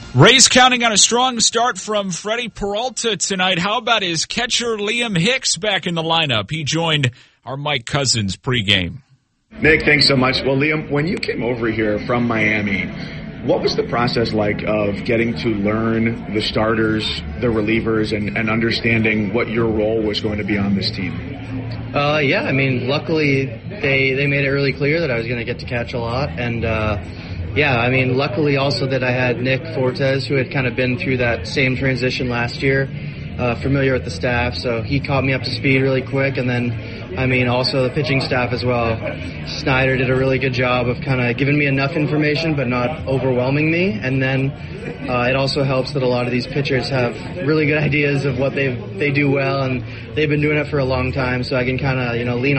Rays counting on a strong start from Freddie Peralta tonight. How about his catcher Liam Hicks back in the lineup? He joined our Mike Cousins pregame. Nick, thanks so much. Well, Liam, when you came over here from Miami, what was the process like of getting to learn the starters, the relievers, and understanding what your role was going to be on this team? Yeah, I mean, luckily they made it really clear that I was going to get to catch a lot, and yeah, I mean, luckily also that I had Nick Fortes, who had kind of been through that same transition last year, familiar with the staff, so he caught me up to speed really quick. And then, I mean, also the pitching staff as well. Snyder did a really good job of kind of giving me enough information but not overwhelming me. And then it also helps that a lot of these pitchers have really good ideas of what they do well, and they've been doing it for a long time, so I can kind of, lean